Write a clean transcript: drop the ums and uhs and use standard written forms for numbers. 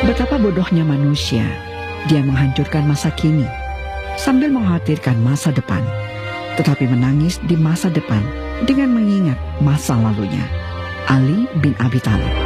Betapa bodohnya manusia, dia menghancurkan masa kini sambil mengkhawatirkan masa depan, tetapi menangis di masa depan dengan mengingat masa lalunya. Ali bin Abi Thalib.